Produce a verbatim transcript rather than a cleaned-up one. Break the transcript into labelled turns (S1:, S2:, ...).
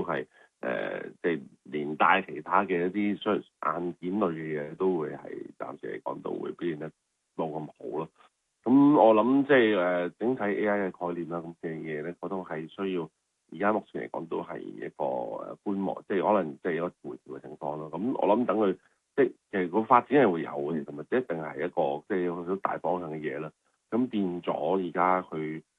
S1: 係誒即係連帶其他嘅一啲相硬件類嘅嘢都會係暫時嚟講到會表現得冇咁好咯。咁我諗即係誒整體 A I 嘅概念啦，咁嘅嘢咧，我都係需要而家目前嚟講都係一個誒觀望，即係可能即係一個回調嘅情況咯。咁我諗等佢即係其實個發展係會有嘅，同埋即係一定係一個即係有少少大方向嘅嘢啦。咁變咗而家佢